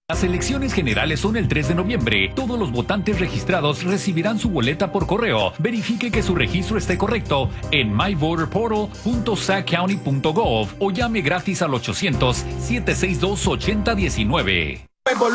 Las elecciones generales son el 3 de noviembre. Todos los votantes registrados recibirán su boleta por correo. Verifique que su registro esté correcto en myvoterportal.sackcounty.gov o llame gratis al 800-762-8019.